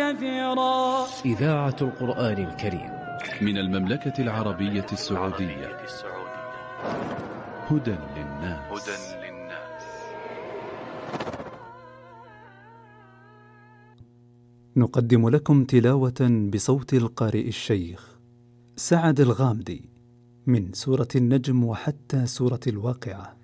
كثيرا. إذاعة القرآن الكريم من المملكة العربية السعودية. هدى للناس. نقدم لكم تلاوة بصوت القارئ الشيخ سعد الغامدي من سورة النجم وحتى سورة الواقعة.